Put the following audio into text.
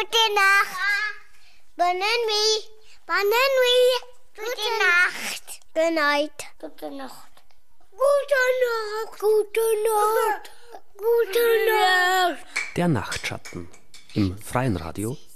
Gute Nacht. Bonne nuit. Bonne nuit. Gute Nacht. Good night. Gute Nacht. Gute Nacht. Gute Nacht. Gute Nacht. Der Nachtschatten im Freien Radio